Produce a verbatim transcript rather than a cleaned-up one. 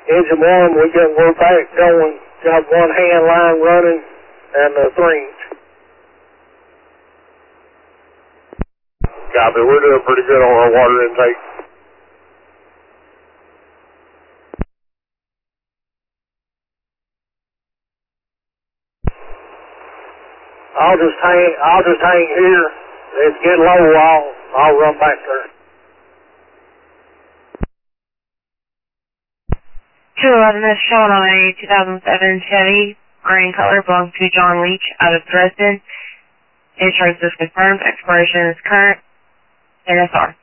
Engine one, we got, we're back going. Got one hand line running and the three inch. Copy, we're doing pretty good on our water intake. I'll just hang, I'll just hang here. If it get low, I'll, I'll run back there. two eleven is showing on a two thousand seven Chevy, green color, belongs to John Leach out of Dresden. Insurance is confirmed. Expiration is current. N S R.